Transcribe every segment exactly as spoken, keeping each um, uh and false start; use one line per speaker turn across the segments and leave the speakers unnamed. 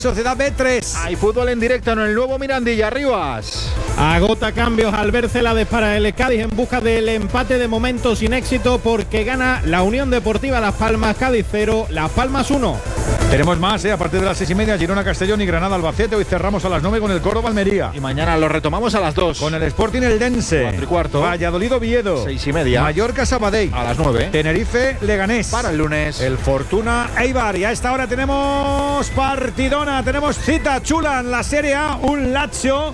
Sociedad B tres.
Hay fútbol en directo en el nuevo Mirandilla, Rivas.
Agota cambios al verse la para el Cádiz en busca del empate, de momento sin éxito, porque gana la Unión Deportiva Las Palmas. Cádiz cero, Las Palmas uno.
Tenemos más, ¿eh? A partir de las seis y media, Girona, Castellón y Granada, Albacete. Hoy cerramos a las nueve con el Córdoba, Almería.
Y mañana lo retomamos a las dos.
Con el Sporting Eldense.
Cuatro y cuarto.
Valladolid, Oviedo.
Seis y media.
Mallorca, Sabadell.
A las nueve.
Tenerife, Leganés.
Para el lunes.
El Fortuna, Eibar. Y a esta hora tenemos partidona, tenemos cita chula en la Serie A. Un Lazio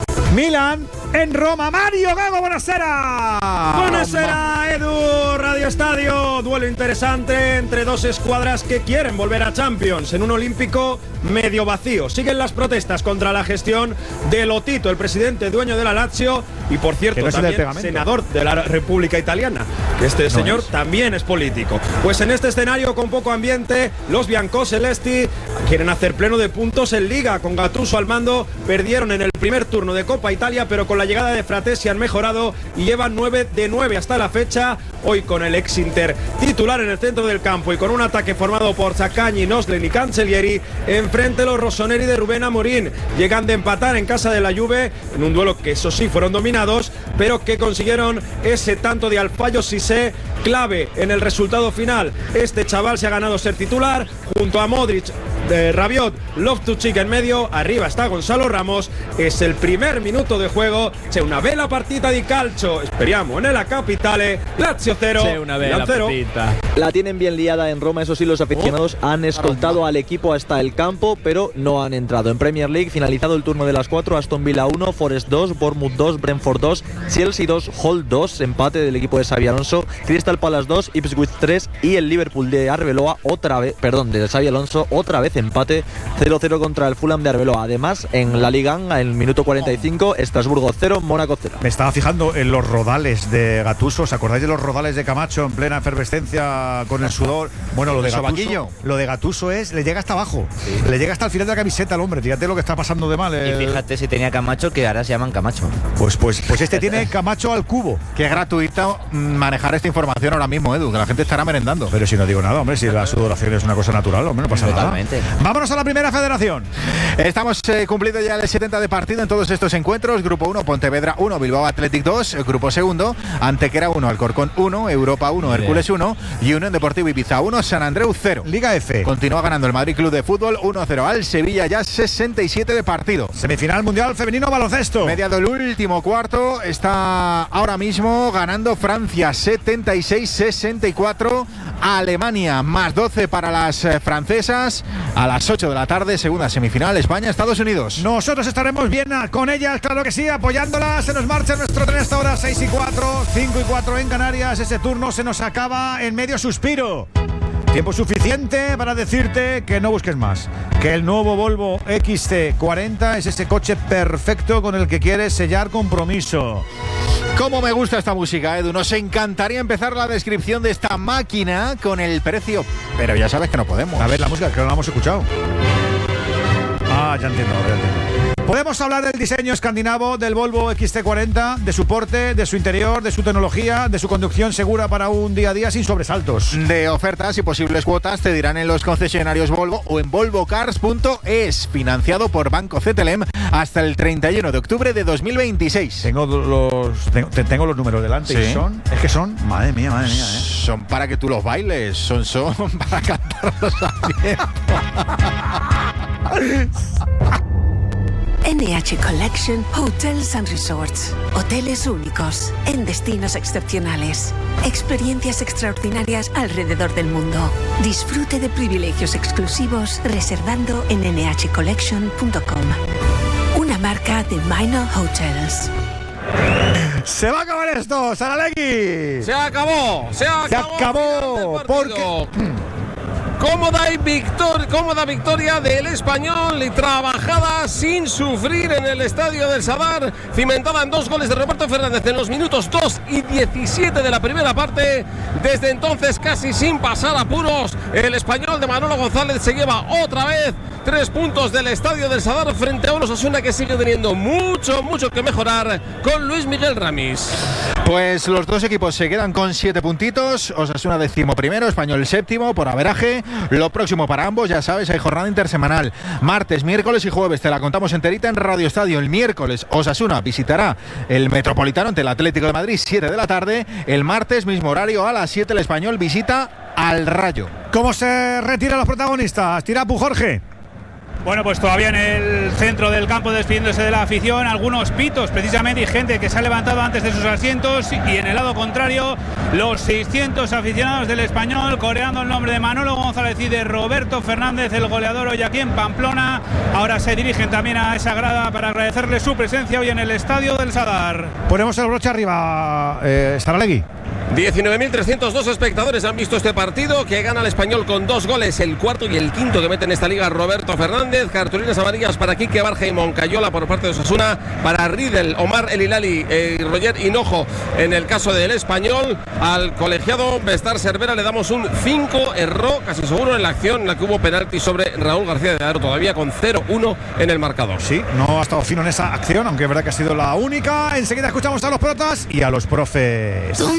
Milan en Roma. Mario Gago, buonasera.
Buonasera, Edu, Radio Estadio. Duelo interesante entre dos escuadras que quieren volver a Champions en un olímpico medio vacío. Siguen las protestas contra la gestión de Lotito, el presidente dueño de la Lazio y, por cierto,
no
también senador de la República Italiana, que este no señor es. también es político. Pues en este escenario con poco ambiente, los biancocelesti quieren hacer pleno de puntos en Liga. Con Gattuso al mando, perdieron en el primer turno de Copa Italia, pero con la llegada de Fratesi han mejorado y llevan nueve de nueve hasta la fecha. Hoy, con el ex Inter titular en el centro del campo y con un ataque formado por Zaccagni, Noslen y Cancellieri, enfrente los rossoneri de Rubén Amorín llegan de empatar en casa de la Juve en un duelo que, eso sí, fueron dominados, pero que consiguieron ese tanto de Alfayos Cissé, clave en el resultado final. Este chaval se ha ganado ser titular junto a Modric, de Rabiot, Loftus-Cheek en medio. Arriba está Gonzalo Ramos. Es el primer minuto de juego. C'è una bella partita di calcio, speriamo nella capitale. Lazio cero,
C'è una bella partita.
La tienen bien liada en Roma, eso sí, los aficionados oh, han escoltado al equipo hasta el campo, pero no han entrado. En Premier League, finalizado el turno de las cuatro, Aston Villa uno, Forest dos, Bournemouth dos, Brentford dos, Chelsea dos, Hull dos, empate del equipo de Xabi Alonso, Crystal Palace dos, Ipswich tres y el Liverpool de Arbeloa otra vez, perdón, de Xabi Alonso otra vez empate cero cero contra el Fulham de Arbeloa. Además, en la Liga, en el minuto cuarenta y cinco, Estrasburgo cero, Mónaco cero.
Me estaba fijando en los rodales de Gattuso. ¿Os acordáis de los rodales de Camacho en plena efervescencia con el sudor? Bueno, lo de Gattuso, lo de Gattuso es, le llega hasta abajo, sí. le llega hasta el final de la camiseta al hombre. Fíjate lo que está pasando de mal. El...
Y fíjate si tenía Camacho, que ahora se llaman Camacho.
Pues, pues, pues este tiene Camacho al cubo.
Qué gratuito manejar esta información ahora mismo, Edu, que la gente estará merendando.
Pero si no digo nada, hombre, si la sudoración es una cosa natural, hombre, no pasa
Totalmente.
nada. Vámonos a la primera federación.
Estamos eh, cumpliendo ya el setenta de partido en todos estos encuentros. Grupo uno, Pontevedra uno, Bilbao Athletic dos. Grupo segundo, Antequera uno, Alcorcón uno, Europa uno, Hércules uno y Unión Deportivo Ibiza uno, San Andreu cero.
Liga F.
Continúa ganando el Madrid Club de Fútbol uno cero al Sevilla, ya sesenta y siete de partido.
Semifinal mundial femenino baloncesto.
Media del último cuarto, está ahora mismo ganando Francia setenta y seis sesenta y cuatro. Alemania más doce para las eh, francesas. A las ocho de la tarde, segunda semifinal, España, Estados Unidos.
Nosotros estaremos bien con ellas, claro que sí, apoyándolas. Se nos marcha nuestro tren hasta ahora, seis y cuatro, cinco y cuatro en Canarias. Ese turno se nos acaba en medio suspiro. Tiempo suficiente para decirte que no busques más, que el nuevo Volvo X C cuarenta es ese coche perfecto con el que quieres sellar compromiso.
Cómo me gusta esta música, Edu. Nos encantaría empezar la descripción de esta máquina con el precio, pero ya sabes que no podemos.
A ver, la música, que no la hemos escuchado. Ah, ya entiendo, ya entiendo. Podemos hablar del diseño escandinavo del Volvo X C cuarenta, de su porte, de su interior, de su tecnología, de su conducción segura para un día a día sin sobresaltos.
De ofertas y posibles cuotas te dirán en los concesionarios Volvo o en volvo cars punto es, financiado por Banco C T L M hasta el treinta y uno de octubre de dos mil veitiseiis.
Tengo los tengo, tengo los números delante, ¿sí? Y son, es que son, madre mía, madre mía, ¿eh?
Son para que tú los bailes, son, son para cantarlos a tiempo.
N H Collection Hotels and Resorts. Hoteles únicos en destinos excepcionales. Experiencias extraordinarias alrededor del mundo. Disfrute de privilegios exclusivos reservando en n h collection punto com. Una marca de Minor Hotels.
Se va a acabar esto, Saralegui.
Se acabó, se acabó.
Se acabó porque
Cómoda, y victor, cómoda victoria del Español y trabajada sin sufrir en el estadio del Sadar, cimentada en dos goles de Roberto Fernández en los minutos dos y diecisiete de la primera parte. Desde entonces, casi sin pasar apuros, el Español de Manolo González se lleva otra vez tres puntos del estadio del Sadar frente a un Osasuna que sigue teniendo mucho, mucho que mejorar con Luis Miguel Ramis.
Pues los dos equipos se quedan con siete puntitos. Osasuna décimo primero, Español séptimo por averaje. Lo próximo para ambos, ya sabes, hay jornada intersemanal. Martes, miércoles y jueves te la contamos enterita en Radio Estadio. El miércoles Osasuna visitará el Metropolitano ante el Atlético de Madrid, siete de la tarde. El martes, mismo horario, a las siete el Español visita al Rayo.
¿Cómo se retiran los protagonistas? Tira Pu, Jorge.
Bueno, pues todavía en el centro del campo despidiéndose de la afición, algunos pitos precisamente y gente que se ha levantado antes de sus asientos, y en el lado contrario los seiscientos aficionados del Español coreando el nombre de Manolo González y de Roberto Fernández, el goleador hoy aquí en Pamplona. Ahora se dirigen también a esa grada para agradecerle su presencia hoy en el Estadio del Sadar.
Ponemos el broche arriba, eh, Saralegui.
diecinueve mil trescientos dos espectadores han visto este partido, que gana el Español con dos goles, el cuarto y el quinto que mete en esta liga Roberto Fernández. Cartulinas amarillas para Quique Barja y Moncayola por parte de Osasuna, para Riedel, Omar El Hilali, eh, Roger Hinojo en el caso del Español. Al colegiado Bestar Cervera le damos un cinco, erró casi seguro en la acción en la que hubo penalti sobre Raúl García de Aro, todavía con cero uno en el marcador.
Sí, no ha estado fino en esa acción, aunque es verdad que ha sido la única. Enseguida escuchamos a los protas y a los profes.